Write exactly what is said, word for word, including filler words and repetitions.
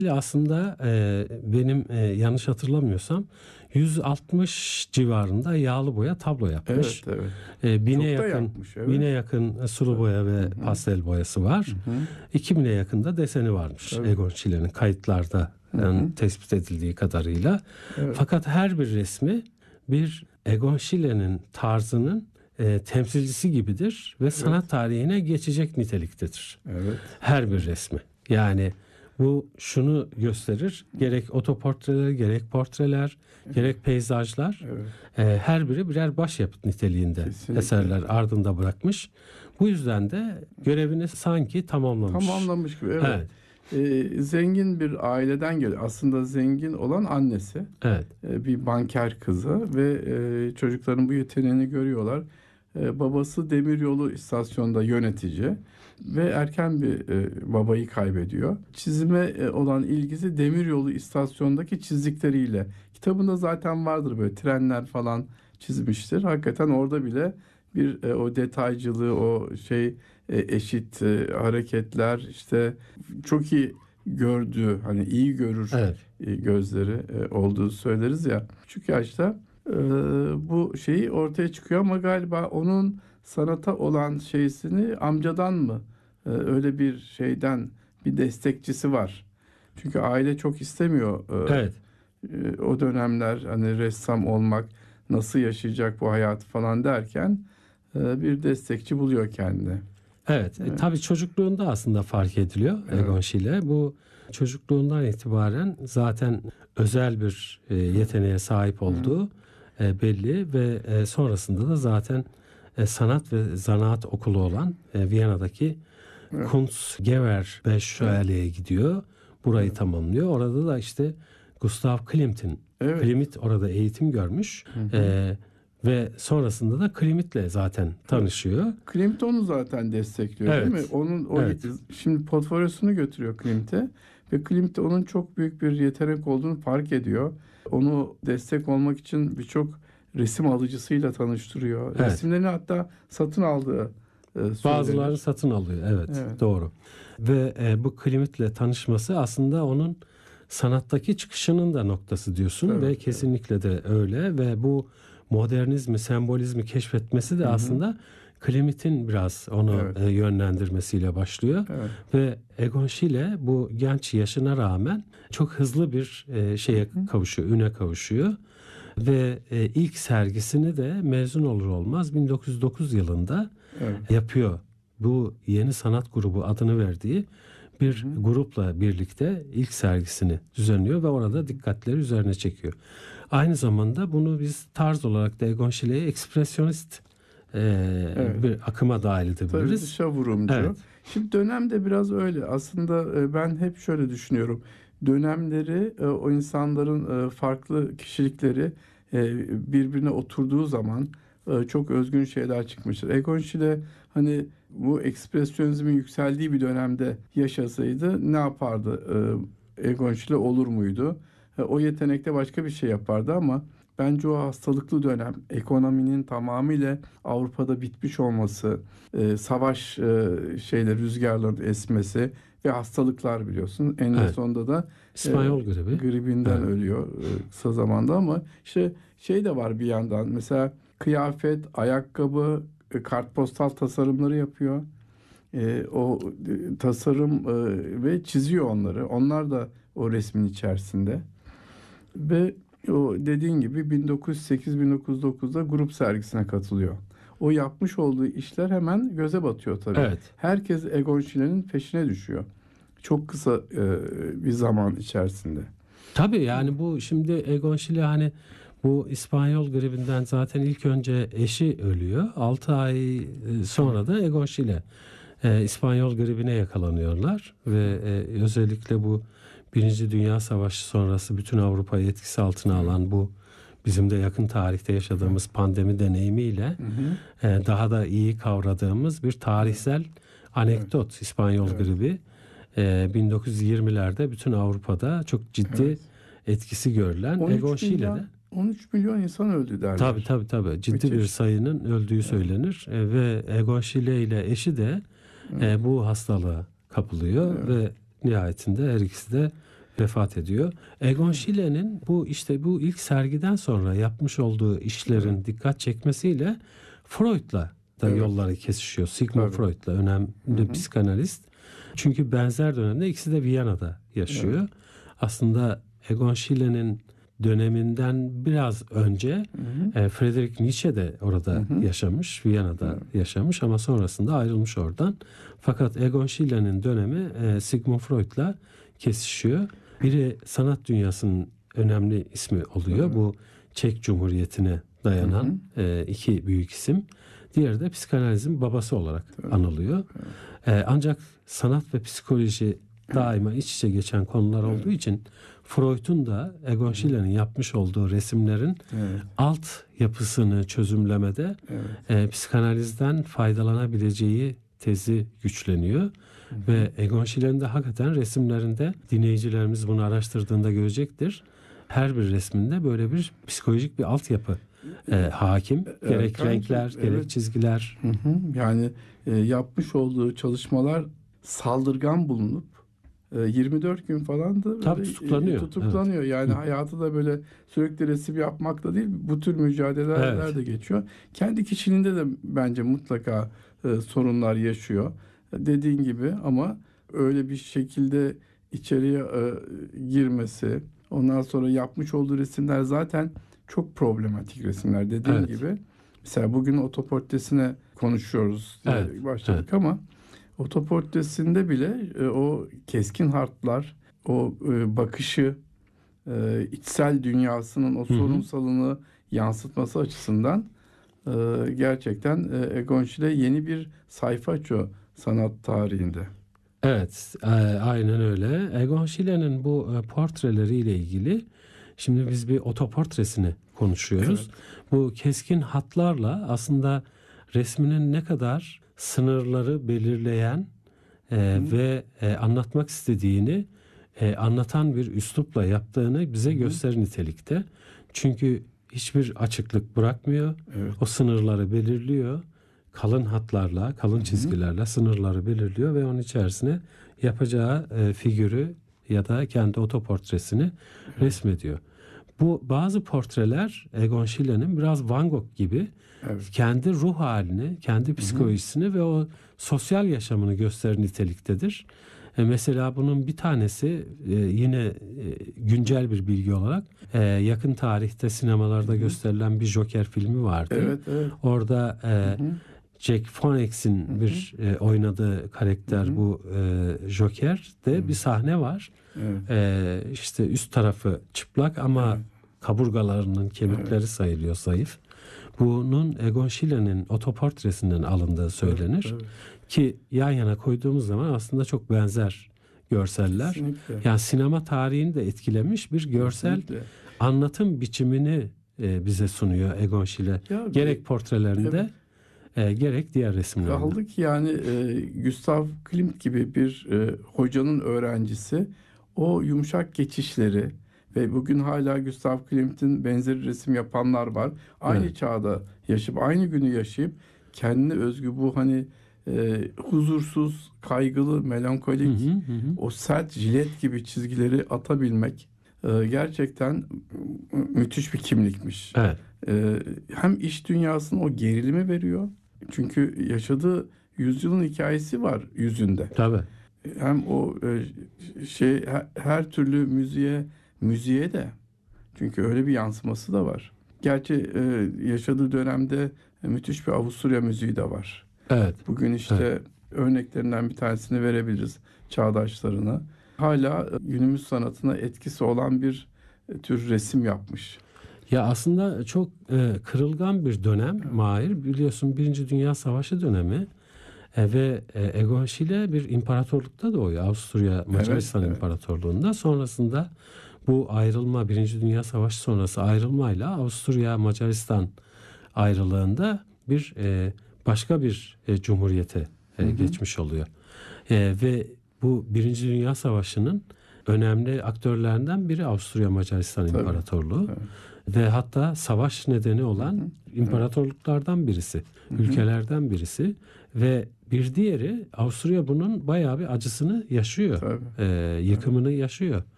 Aslında e, benim e, yanlış hatırlamıyorsam yüz altmış civarında yağlı boya tablo yapmış. Evet, evet. E, bine Çok da yakın yapmış, evet. bine yakın sulu boya ve Hı-hı. pastel boyası var. Hı-hı. iki bine yakın da deseni varmış. Tabii. Egon Schiller'in kayıtlarda yani tespit edildiği kadarıyla. Evet. Fakat her bir resmi bir Egon Schiller'in tarzının e, temsilcisi gibidir ve sanat tarihine geçecek niteliktedir. Evet. Her bir resmi. Yani bu şunu gösterir. Gerek otoportreler, gerek portreler, evet. gerek peyzajlar. Evet. E, her biri birer başyapıt niteliğinde kesinlikle eserler ardında bırakmış. Bu yüzden de görevini sanki tamamlamış. Tamamlamış gibi, evet. evet. E, zengin bir aileden geliyor. Aslında zengin olan annesi. Evet. E, bir banker kızı ve e, çocukların bu yeteneğini görüyorlar. E, babası demiryolu istasyonda yönetici ve erken bir e, babayı kaybediyor. Çizime e, olan ilgisi demiryolu istasyondaki çizikleriyle. Kitabında zaten vardır, böyle trenler falan çizmiştir. Hakikaten orada bile bir e, o detaycılığı, o şey e, eşit e, hareketler, işte çok iyi gördüğü, hani iyi görür evet. e, gözleri e, olduğu söyleriz ya. Küçük yaşta e, bu şeyi ortaya çıkıyor ama galiba onun sanata olan şeysini amcadan mı e, öyle bir şeyden bir destekçisi var. Çünkü aile çok istemiyor. E, evet. e, o dönemler hani ressam olmak, nasıl yaşayacak bu hayatı falan derken e, bir destekçi buluyor kendine. Evet, evet. E, tabii çocukluğunda aslında fark ediliyor evet. Egon Schiele. Bu çocukluğundan itibaren zaten özel bir e, yeteneğe sahip olduğu e, belli ve e, sonrasında da zaten e, sanat ve zanaat okulu olan e, Viyana'daki evet. Kunstgewer Beşşövalye'ye evet. gidiyor. Burayı evet. tamamlıyor. Orada da işte Gustav Klimt'in evet. Klimt orada eğitim görmüş. Hı hı. E, Ve sonrasında da Klimit'le zaten tanışıyor. Klimt onu zaten destekliyor evet. değil mi? Onun o evet. şimdi portfolyosunu götürüyor Klimt'e ve Klimt de onun çok büyük bir yetenek olduğunu fark ediyor. Onu destek olmak için birçok resim alıcısıyla tanıştırıyor. Evet. Resimlerini hatta satın aldığı e, söylenir. Bazılarını satın alıyor. Evet, evet. Doğru. Ve e, bu Klimit'le tanışması aslında onun sanattaki çıkışının da noktası diyorsun evet, ve kesinlikle evet. de öyle ve bu modernizmi, sembolizmi keşfetmesi de Hı-hı. aslında Klimit'in biraz onu evet. e, yönlendirmesiyle başlıyor. Evet. Ve Egon Schiele bu genç yaşına rağmen çok hızlı bir e, şeye Hı-hı. kavuşuyor, üne kavuşuyor. Ve e, ilk sergisini de mezun olur olmaz bin dokuz yüz dokuz yılında evet. yapıyor. Bu Yeni Sanat Grubu adını verdiği bir Hı-hı. grupla birlikte ilk sergisini düzenliyor ve orada dikkatleri üzerine çekiyor. Aynı zamanda bunu biz tarz olarak da Egon Schielé'yi ekspresyonist e, evet. bir akıma dahil edebiliriz. Tabii dışa vurumcu. Evet. Şimdi dönemde biraz öyle. Aslında e, ben hep şöyle düşünüyorum. Dönemleri e, o insanların e, farklı kişilikleri e, birbirine oturduğu zaman e, çok özgün şeyler çıkmıştır. Egon Schiele hani bu ekspresyonizmin yükseldiği bir dönemde yaşasaydı ne yapardı? E, Egon Schiele olur muydu? E, o yetenekte başka bir şey yapardı ama bence o hastalıklı dönem, ekonominin tamamıyla Avrupa'da bitmiş olması, e, savaş e, şeyler, rüzgarların esmesi ve hastalıklar biliyorsun. En evet. sonunda da İspanyol e, gribi. gribinden evet. ölüyor e, kısa zamanda ama işte şey de var bir yandan. Mesela kıyafet, ayakkabı, e, kartpostal tasarımları yapıyor. E, o e, tasarım e, ve çiziyor onları. Onlar da o resmin içerisinde. Ve o dediğin gibi bin dokuz yüz sekiz bin dokuz yüz dokuzda grup sergisine katılıyor. O yapmış olduğu işler hemen göze batıyor tabii. Evet. Herkes Egon Schielé'nin peşine düşüyor. Çok kısa e, bir zaman içerisinde. Tabii yani bu şimdi Egon Schiele hani bu İspanyol gribinden zaten ilk önce eşi ölüyor. altı ay sonra da Egon Schiele e, İspanyol gribine yakalanıyorlar ve e, özellikle bu Birinci Dünya Savaşı sonrası bütün Avrupa'yı etkisi altına alan bu bizim de yakın tarihte yaşadığımız pandemi deneyimiyle hı hı. E, daha da iyi kavradığımız bir tarihsel anekdot evet. İspanyol evet. gribi. E, bin dokuz yüz yirmilerde bütün Avrupa'da çok ciddi evet. etkisi görülen Egon Schielé'de on üç milyon insan öldü derler. Tabii tabii tabii. Ciddi Müthiş. bir sayının öldüğü evet. söylenir e, ve Egon Schiele ile eşi de evet. e, bu hastalığa kapılıyor evet. ve nihayetinde her ikisi de vefat ediyor. Egon Schille'nin bu işte bu ilk sergiden sonra yapmış olduğu işlerin evet. dikkat çekmesiyle Freud'la da evet. yolları kesişiyor. Sigmund Tabii. Freud'la önemli Hı-hı. psikanalist. Çünkü benzer dönemde ikisi de Viyana'da yaşıyor. Evet. Aslında Egon Schille'nin döneminden biraz önce hı hı. E, Friedrich Nietzsche de orada hı hı. yaşamış, Viyana'da hı. yaşamış ama sonrasında ayrılmış oradan. Fakat Egon Schille'nin dönemi e, Sigmund Freud'la kesişiyor. Biri sanat dünyasının önemli ismi oluyor. Hı. Bu Çek Cumhuriyeti'ne dayanan hı hı. E, iki büyük isim. Diğeri de psikanalizin babası olarak hı. anılıyor. Hı. E, ancak sanat ve psikoloji daima iç içe geçen konular olduğu evet. için Freud'un da Egon Schille'nin yapmış olduğu resimlerin evet. alt yapısını çözümlemede evet. e, psikanalizden faydalanabileceği tezi güçleniyor. Hı hı. Ve Egon Schille'nin de hakikaten resimlerinde, dinleyicilerimiz bunu araştırdığında görecektir, her bir resminde böyle bir psikolojik bir altyapı e, hakim. Gerek Erkan, renkler, evet. gerek çizgiler. Hı hı. Yani e, yapmış olduğu çalışmalar saldırgan bulunup yirmi dört gün falan da Tabii tutuklanıyor. tutuklanıyor. Evet. Yani Hı. hayatı da böyle sürekli resim yapmakla değil, bu tür mücadeleler evet. de geçiyor. Kendi kişiliğinde de bence mutlaka e, sorunlar yaşıyor. Dediğin gibi ama öyle bir şekilde içeriye e, girmesi, ondan sonra yapmış olduğu resimler zaten çok problematik resimler. Dediğin evet. gibi. Mesela bugün otoportresine konuşuyoruz diye evet. başladık evet. ama otoportresinde bile e, o keskin hatlar, o e, bakışı, e, içsel dünyasının o sorunsalını yansıtması açısından e, gerçekten e, Egon Schiele yeni bir sayfa açıyor sanat tarihinde. Evet, e, aynen öyle. Egon Schille'nin bu e, portreleriyle ilgili şimdi biz bir otoportresini konuşuyoruz. Evet. Bu keskin hatlarla aslında resminin ne kadar sınırları belirleyen Ee, ve e, anlatmak istediğini e, anlatan bir üslupla yaptığını bize Hı-hı. gösterir nitelikte. Çünkü hiçbir açıklık bırakmıyor. Evet. O sınırları belirliyor. Kalın hatlarla, kalın Hı-hı. çizgilerle sınırları belirliyor ve onun içerisine yapacağı e, figürü ya da kendi otoportresini evet. resmediyor. Bu bazı portreler Egon Schille'nin biraz Van Gogh gibi evet. kendi ruh halini, kendi psikolojisini Hı-hı. ve o sosyal yaşamını gösterir niteliktedir. E mesela bunun bir tanesi e, yine e, güncel bir bilgi olarak e, yakın tarihte sinemalarda Hı-hı. gösterilen bir Joker filmi vardı. Evet, evet. Orada e, Jack Phoenix'in Hı-hı. bir e, oynadığı karakter Hı-hı. bu e, Joker'de Hı-hı. bir sahne var. Evet. E, işte üst tarafı çıplak ama evet. kaburgalarının kemikleri evet. sayılıyor zayıf. Bunun Egon Schille'nin otoportresinden alındığı söylenir. Evet, evet. Ki yan yana koyduğumuz zaman aslında çok benzer görseller. Kesinlikle. Yani sinema tarihini de etkilemiş bir görsel Kesinlikle. anlatım biçimini e, bize sunuyor Egon Schiele. Ya, gerek portrelerinde evet. e, gerek diğer resimlerinde. Kaldı ki yani e, Gustav Klimt gibi bir e, hocanın öğrencisi o yumuşak geçişleri ve bugün hala Gustav Klimt'in benzeri resim yapanlar var. Aynı evet. çağda yaşayıp, aynı günü yaşayıp kendine özgü bu hani e, huzursuz, kaygılı, melankolik, hı hı hı. o sert jilet gibi çizgileri atabilmek e, gerçekten müthiş bir kimlikmiş. Evet. E, hem iş dünyasının o gerilimi veriyor. Çünkü yaşadığı yüzyılın hikayesi var yüzünde. Tabii. Hem o e, şey her, her türlü müziğe müziğe de çünkü öyle bir yansıması da var. Gerçi e, yaşadığı dönemde e, müthiş bir Avusturya müziği de var. Evet. Bugün işte evet. örneklerinden bir tanesini verebiliriz çağdaşlarına. Hala e, günümüz sanatına etkisi olan bir e, tür resim yapmış. Ya aslında çok e, kırılgan bir dönem evet. Mahir. Biliyorsun Birinci Dünya Savaşı dönemi. E, ve e, Egon Schiele bir imparatorlukta doğuyor. Avusturya Macaristan evet, İmparatorluğu'nda. Evet. Sonrasında bu ayrılma, Birinci Dünya Savaşı sonrası ayrılmayla Avusturya Macaristan ayrılığında bir e, başka bir e, cumhuriyete e, hı hı. geçmiş oluyor. E, ve bu Birinci Dünya Savaşı'nın önemli aktörlerinden biri Avusturya Macaristan Tabii. İmparatorluğu. Evet. Ve hatta savaş nedeni olan hı hı. imparatorluklardan birisi, hı hı. ülkelerden birisi ve bir diğeri Avusturya bunun bayağı bir acısını yaşıyor, ee, yıkımını evet. yaşıyor.